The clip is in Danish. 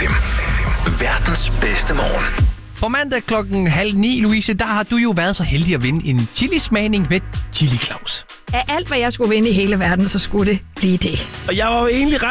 FM. Verdens bedste morgen. På mandag 8:30, Louise, der har du jo været så heldig at vinde en chilismagning med Chili Claus. Af alt, hvad jeg skulle vinde i hele verden, så skulle det blive det. Og jeg var jo egentlig